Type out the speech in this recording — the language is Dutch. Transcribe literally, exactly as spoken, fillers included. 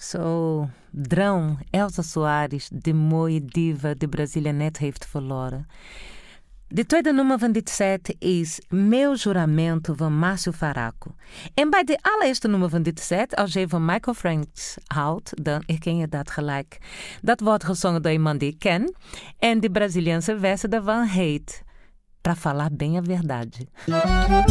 Zo, Drão, Elza Soares, de mooie diva de Brasília net heeft verloren. De tweede nummer van dit set is Meu Juramento van Márcio Faraco. En bij de allereerste nummer van dit set, als je van Michael Franks houdt, dan herken je dat gelijk. Dat wordt gezongen door iemand die ik ken. En de Braziliaanse versie daarvan heet Pra Falar Bem a Verdade.